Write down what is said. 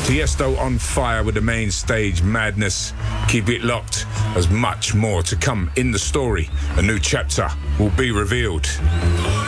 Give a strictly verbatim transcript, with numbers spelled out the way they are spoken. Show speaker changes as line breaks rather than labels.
Tiesto on fire with the main stage madness. Keep it locked, as much more to come in the story. A new chapter will be revealed.